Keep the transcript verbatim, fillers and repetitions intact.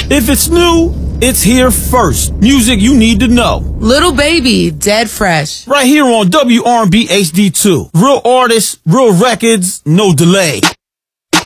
If it's new, it's here first. Music you need to know. Little Baby, Dead Fresh. Right here on W R and B H D two. Real artists, real records, no delay.